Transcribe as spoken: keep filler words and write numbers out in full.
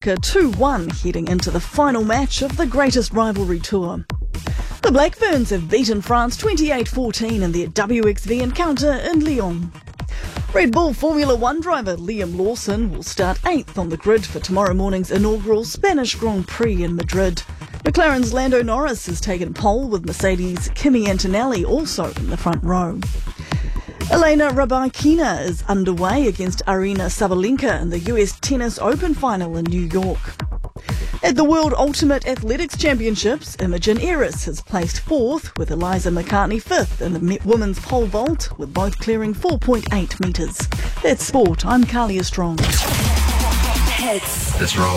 America two one heading into the final match of the greatest rivalry tour. The Blackburns have beaten France twenty-eight fourteen in their W X V encounter in Lyon. Red Bull Formula One driver Liam Lawson will start eighth on the grid for tomorrow morning's inaugural Spanish Grand Prix in Madrid. McLaren's Lando Norris has taken pole, with Mercedes' Kimi Antonelli also in the front row. Elena Rybakina is underway against Aryna Sabalenka in the U S Tennis Open final in New York. At the World Ultimate Athletics Championships, Imogen Eris has placed fourth, with Eliza McCartney fifth in the women's pole vault, with both clearing four point eight metres. That's sport. I'm Carlia Strong. Hits. This roll.